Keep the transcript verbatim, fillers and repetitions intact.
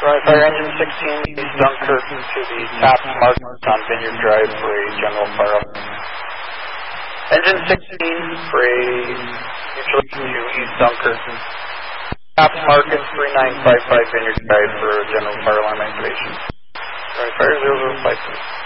Drawing fire engine sixteen, East Dunkirk to the top mark on Vineyard Drive for a general fire up. Engine sixteen for a mutual to East Dunkirk. Top market three nine five five Vineyard Drive for a general fire alarm activation. Drawing fire zero zero five two.